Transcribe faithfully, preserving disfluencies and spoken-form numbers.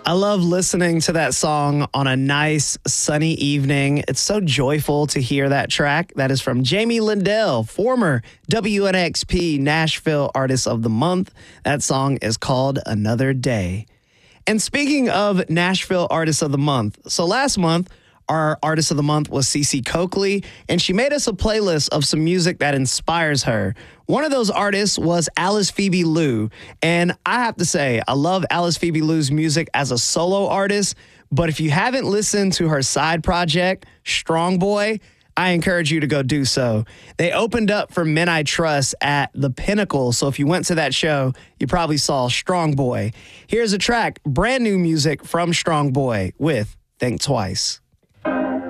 I love listening to that song on a nice sunny evening. It's so joyful to hear that track. That is from Jamie Lindell, former W N X P Nashville Artist of the Month. That song is called Another Day. And speaking of Nashville Artist of the Month, so last month, our Artist of the Month was Cece Coakley, and she made us a playlist of some music that inspires her. One of those artists was Alice Phoebe Lou, and I have to say, I love Alice Phoebe Lou's music as a solo artist, but if you haven't listened to her side project, Strong Boy, I encourage you to go do so. They opened up for Men I Trust at the Pinnacle, so if you went to that show, you probably saw Strong Boy. Here's a track, brand new music from Strong Boy with Think Twice.